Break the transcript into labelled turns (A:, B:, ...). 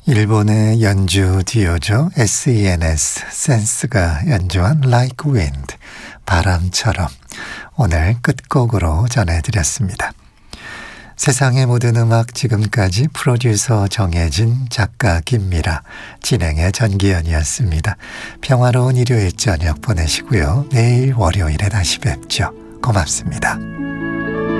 A: 일본의 연주 듀오죠. SENS, 센스가 연주한 Like Wind, 바람처럼 오늘 끝곡으로 전해드렸습니다. 세상의 모든 음악 지금까지 프로듀서 정혜진, 작가 김미라, 진행의 전기현이었습니다. 평화로운 일요일 저녁 보내시고요. 내일 월요일에 다시 뵙죠. 고맙습니다.